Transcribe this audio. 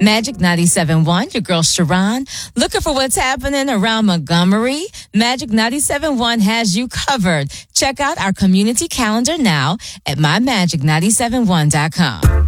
Magic 97.1, your girl Sharon. Looking for what's happening around Montgomery? Magic 97.1 has you covered. Check out our community calendar now at mymagic971.com.